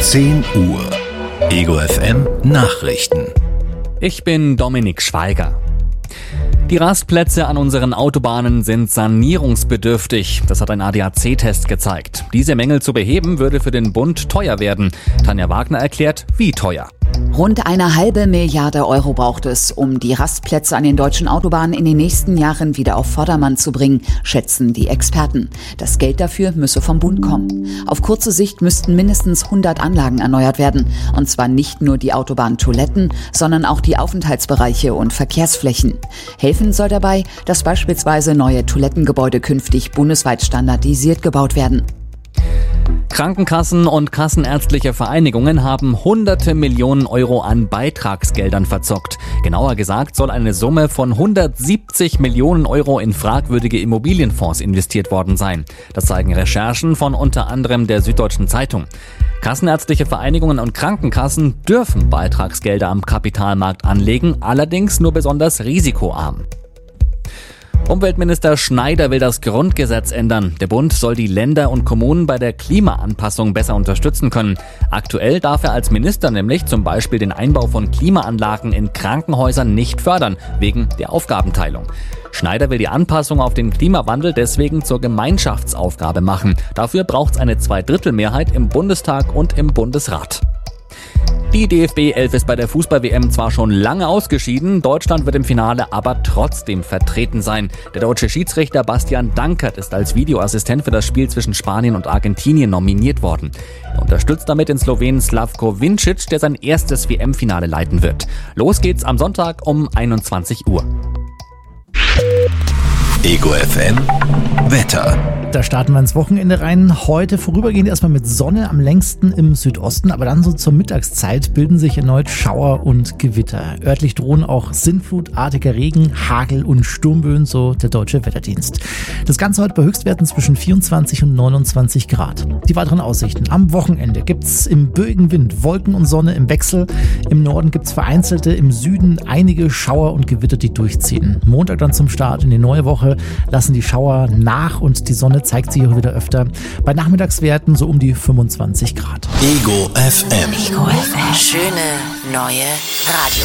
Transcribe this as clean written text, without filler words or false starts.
10 Uhr. Ego FM Nachrichten. Ich bin Dominik Schweiger. Die Rastplätze an unseren Autobahnen sind sanierungsbedürftig. Das hat ein ADAC-Test gezeigt. Diese Mängel zu beheben würde für den Bund teuer werden. Tanja Wagner erklärt, wie teuer. Rund 1,5 Milliarde Euro braucht es, um die Rastplätze an den deutschen Autobahnen in den nächsten Jahren wieder auf Vordermann zu bringen, schätzen die Experten. Das Geld dafür müsse vom Bund kommen. Auf kurze Sicht müssten mindestens 100 Anlagen erneuert werden. Und zwar nicht nur die Autobahntoiletten, sondern auch die Aufenthaltsbereiche und Verkehrsflächen. Helfen soll dabei, dass beispielsweise neue Toilettengebäude künftig bundesweit standardisiert gebaut werden. Krankenkassen und kassenärztliche Vereinigungen haben hunderte Millionen Euro an Beitragsgeldern verzockt. Genauer gesagt soll eine Summe von 170 Millionen Euro in fragwürdige Immobilienfonds investiert worden sein. Das zeigen Recherchen von unter anderem der Süddeutschen Zeitung. Kassenärztliche Vereinigungen und Krankenkassen dürfen Beitragsgelder am Kapitalmarkt anlegen, allerdings nur besonders risikoarm. Umweltminister Schneider will das Grundgesetz ändern. Der Bund soll die Länder und Kommunen bei der Klimaanpassung besser unterstützen können. Aktuell darf er als Minister nämlich zum Beispiel den Einbau von Klimaanlagen in Krankenhäusern nicht fördern, wegen der Aufgabenteilung. Schneider will die Anpassung auf den Klimawandel deswegen zur Gemeinschaftsaufgabe machen. Dafür braucht es eine 2/3-Mehrheit im Bundestag und im Bundesrat. Die DFB 11 ist bei der Fußball-WM zwar schon lange ausgeschieden, Deutschland wird im Finale aber trotzdem vertreten sein. Der deutsche Schiedsrichter Bastian Dankert ist als Videoassistent für das Spiel zwischen Spanien und Argentinien nominiert worden. Er unterstützt damit den Slowenen Slavko Vincic, der sein erstes WM-Finale leiten wird. Los geht's am Sonntag um 21 Uhr. Ego FM Wetter. Da starten wir ins Wochenende rein. Heute vorübergehend erstmal mit Sonne, am längsten im Südosten, aber dann so zur Mittagszeit bilden sich erneut Schauer und Gewitter. Örtlich drohen auch sinnflutartiger Regen, Hagel und Sturmböen, so der Deutsche Wetterdienst. Das Ganze heute bei Höchstwerten zwischen 24 und 29 Grad. Die weiteren Aussichten. Am Wochenende gibt's im böigen Wind Wolken und Sonne im Wechsel. Im Norden gibt's vereinzelte, im Süden einige Schauer und Gewitter, die durchziehen. Montag dann zum Start in die neue Woche lassen die Schauer nach und die Sonne zeigt sich auch wieder öfter. Bei Nachmittagswerten so um die 25 Grad. Ego FM. Ego FM. Schöne neue Radio.